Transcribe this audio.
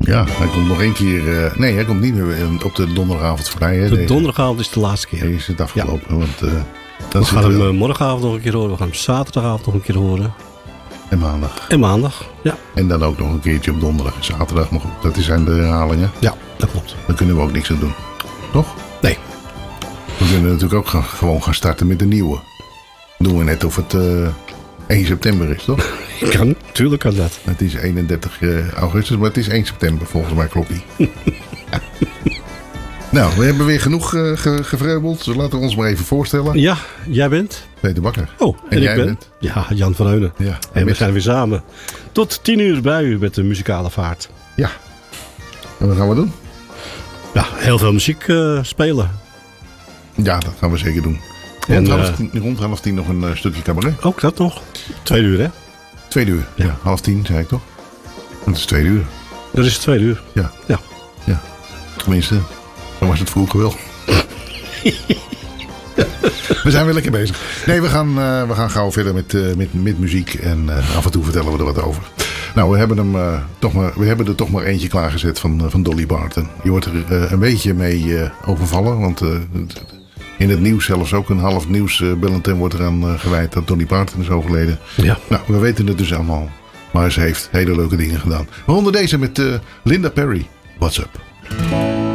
Ja, hij komt nog één keer... nee, hij komt niet meer op de donderdagavond voorbij. Hè? De donderdagavond is de laatste keer. Hij is het afgelopen. Ja. Want, we gaan hem morgenavond nog een keer horen. We gaan hem zaterdagavond nog een keer horen. En maandag. En maandag, ja. En dan ook nog een keertje op donderdag en zaterdag. Maar goed, dat zijn de herhalingen. Ja, dat klopt. Daar kunnen we ook niks aan doen. Toch? Nee. We kunnen natuurlijk ook gewoon gaan starten met de nieuwe. Doen we net of het 1 september is, toch? Kan, tuurlijk kan dat. Het is 31 augustus, maar het is 1 september volgens mij, klopt die. Nou, we hebben weer genoeg gevreubeld. Dus laten we ons maar even voorstellen. Ja, jij bent? Peter Bakker. Oh, en jij bent? Ja, Jan van Heunen. Ja, en we zijn weer samen. Tot 10 uur bij u met de muzikale vaart. Ja. En wat gaan we doen? Ja, heel veel muziek spelen. Ja, dat gaan we zeker doen. Rond half tien nog een stukje cabaret. Ook dat nog. 2 uur, hè? 2 uur. Ja, 9:30 zei ik toch? Dat is 2 uur. Dat is 2 uur. Ja. Ja. Ja. Tenminste, zo was het vroeger wel. We zijn weer lekker bezig. Nee, we gaan gauw verder met muziek. En af en toe vertellen we er wat over. Nou, we hebben er toch maar eentje klaargezet van Dolly Parton. Je wordt er een beetje mee overvallen. Want in het nieuws zelfs ook een half nieuwsbulletin wordt eraan gewijd dat Dolly Parton is overleden. Ja. Nou, we weten het dus allemaal. Maar ze heeft hele leuke dingen gedaan. Waaronder deze met Linda Perry. What's Up?